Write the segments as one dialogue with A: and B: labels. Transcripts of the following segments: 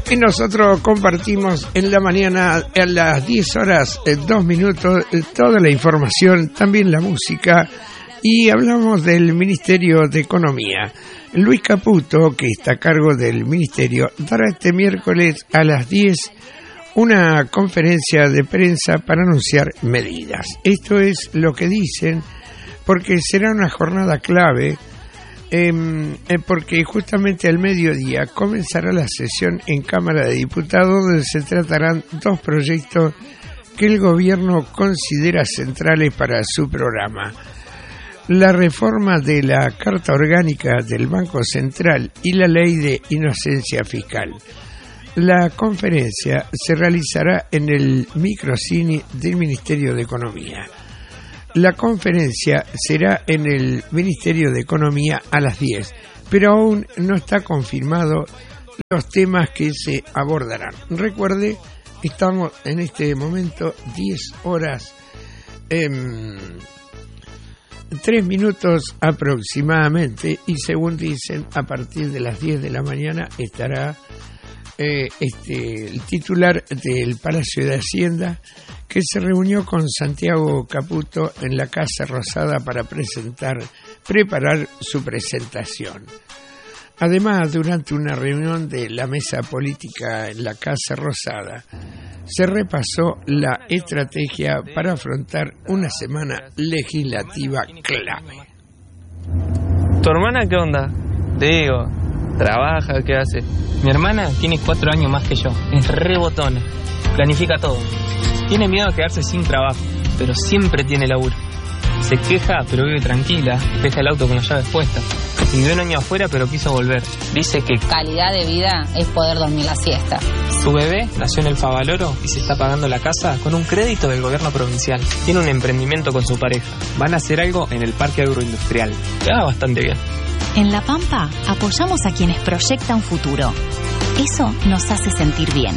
A: Y nosotros compartimos en la mañana a las 10 horas 2 minutos toda la información, también la música, y hablamos del Ministerio de Economía. Luis Caputo, que está a cargo del Ministerio, dará este miércoles a las 10 una conferencia de prensa para anunciar medidas. Esto es lo que dicen, porque será una jornada clave, porque justamente al mediodía comenzará la sesión en Cámara de Diputados, donde se tratarán 2 proyectos que el gobierno considera centrales para su programa: la reforma de la Carta Orgánica del Banco Central y la Ley de Inocencia Fiscal. La conferencia se realizará en el microcine del Ministerio de Economía. La conferencia será en el Ministerio de Economía a las 10, pero aún no está confirmado los temas que se abordarán. Recuerde, estamos en este momento 10 horas 3 minutos aproximadamente, y según dicen, a partir de las 10 de la mañana estará el titular del Palacio de Hacienda, que se reunió con Santiago Caputo en la Casa Rosada para preparar su presentación. Además, durante una reunión de la mesa política en la Casa Rosada, se repasó la estrategia para afrontar una semana legislativa clave.
B: ¿Tu hermana qué onda? Te digo, ¿trabaja? ¿Qué hace?
C: Mi hermana tiene 4 años más que yo. Es re botona. Planifica todo. Tiene miedo a quedarse sin trabajo, pero siempre tiene laburo. Se queja, pero vive tranquila. Deja el auto con las llaves puestas. Vivió un año afuera, pero quiso volver. Dice que
D: calidad de vida es poder dormir la siesta.
C: Su bebé nació en el Favaloro y se está pagando la casa con un crédito del gobierno provincial. Tiene un emprendimiento con su pareja. Van a hacer algo en el parque agroindustrial. Queda bastante bien.
E: En La Pampa apoyamos a quienes proyectan futuro. Eso nos hace sentir bien.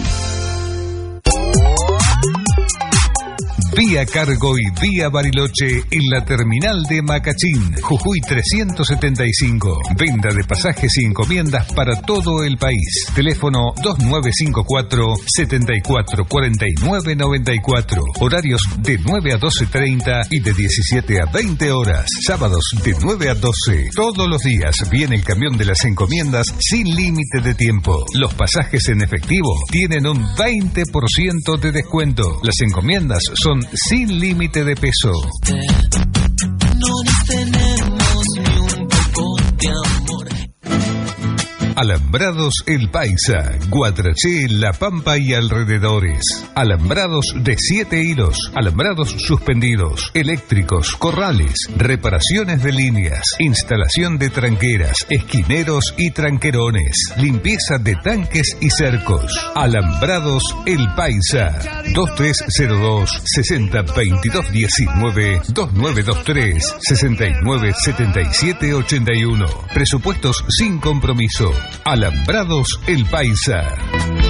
F: Vía Cargo y Vía Bariloche en la terminal de Macachín, Jujuy 375. Venta de pasajes y encomiendas para todo el país. Teléfono 2954-744994. Horarios de 9 a 12:30 y de 17 a 20 horas. Sábados de 9 a 12. Todos los días viene el camión de las encomiendas sin límite de tiempo. Los pasajes en efectivo tienen un 20% de descuento. Las encomiendas son sin límite de peso.
G: No nos tenemos ni un poco de amor.
F: Alambrados El Paisa, Guatraché, La Pampa y alrededores. Alambrados de 7 hilos, alambrados suspendidos, eléctricos, corrales, reparaciones de líneas, instalación de tranqueras, esquineros y tranquerones, limpieza de tanques y cercos. Alambrados El Paisa, 2302 60 22 19 2923 69 77 81. Presupuestos sin compromiso. Alambrados El Paisa.